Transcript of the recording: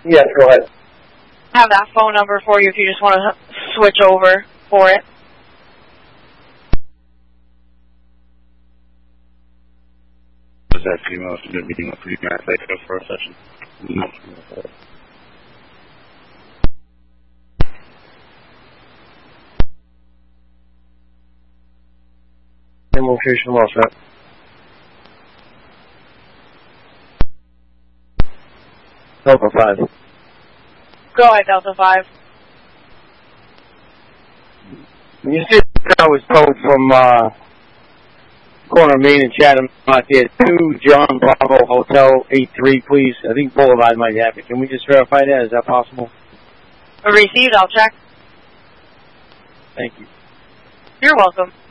Yes, go ahead. I have that phone number for you if you just want to switch over for it. Is that female student meeting with you guys later for a session? No. Same location, all set. Delta 5. Go ahead, Delta 5. When you say I was told from corner of Main and Chatham, there 2 John Bravo Hotel 83, please. I think Boulevard might have it. Can we just verify that? Is that possible? Received, I'll check. Thank you. You're welcome.